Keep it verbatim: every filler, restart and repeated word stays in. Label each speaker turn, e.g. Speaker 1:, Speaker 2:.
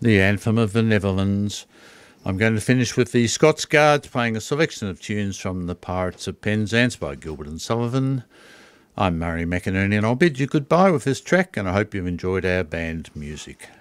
Speaker 1: the anthem of the Netherlands. I'm going to finish with the Scots Guards playing a selection of tunes from the Pirates of Penzance by Gilbert and Sullivan. I'm Murray McInerney and I'll bid you goodbye with this track, and I hope you've enjoyed our band music.